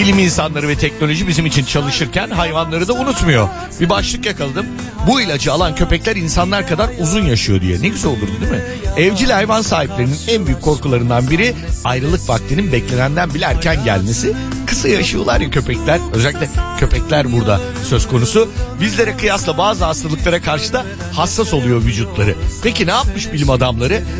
Bilim insanları ve teknoloji bizim için çalışırken hayvanları da unutmuyor. Bir başlık yakaladım. Bu ilacı alan köpekler insanlar kadar uzun yaşıyor diye. Ne güzel olurdu değil mi? Evcil hayvan sahiplerinin en büyük korkularından biri ayrılık vaktinin beklenenden bile erken gelmesi. Kısa yaşıyorlar ya köpekler. Özellikle köpekler burada söz konusu. Bizlere kıyasla bazı hastalıklara karşı da hassas oluyor vücutları. Peki ne yapmış bilim adamları?